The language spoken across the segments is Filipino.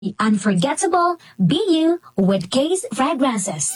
The unforgettable BU with Case Fragrances.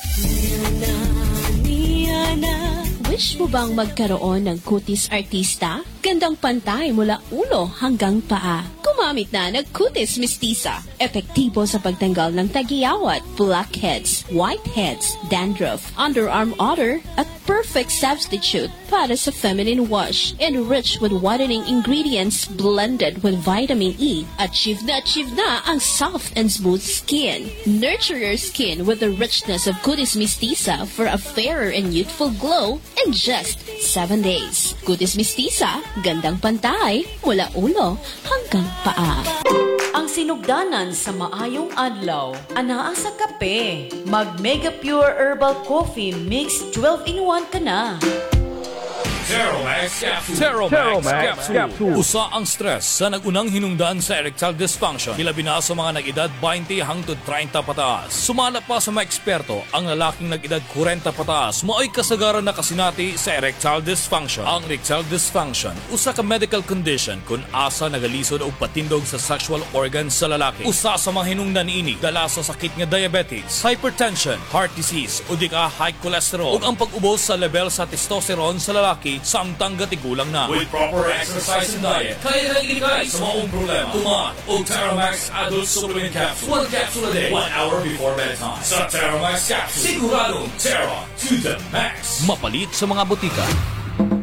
Wish mo bang magkaroon ng kutis artista? Gandang pantay mula ulo hanggang paa. Gumamit na ng kutis mistisa. Epektibo sa pagtanggal ng tagiyawat, blackheads, whiteheads, dandruff, underarm odor, at perfect substitute para sa feminine wash. Enriched with whitening ingredients blended with vitamin E. Achieve na ang soft and smooth skin. Nurture your skin with the richness of kutis mistisa for a fairer and youthful glow in just 7 days. Kutis mistisa, gandang pantay, mula ulo hanggang paa. Ang sinugdanan sa maayong adlaw, anaa sa kape. Mag Mega Pure Herbal Coffee Mix 12-in-1 ka na. Teromax Teromax Capsule. Usa ang stress sa nagunang hinungdan sa erectile dysfunction. Hilabi na sa mga nag-edad 20 hangtod 30 pataas. Sumala pa sa mga eksperto, ang lalaking nag-edad 40 pataas mao'y kasagaran na kasinati sa erectile dysfunction. Ang erectile dysfunction, usa ka medical condition kung asa nagalisod o patindog sa sexual organs sa lalaki. Usa sa mga hinungdan ini, dala sa sakit nga diabetes, hypertension, heart disease, o di ka high cholesterol, ug ang pag-ubos sa level sa testosterone sa lalaki samtang gatigulang na. With proper exercise and diet, kaya nang ilikay sa maong problema. Tuman o Teromax Adult Supplement Capsule. 1 capsule a day, 1 hour before bedtime. Sa Teromax Capsule, siguradong Tero to the max. Mapalit sa mga butika.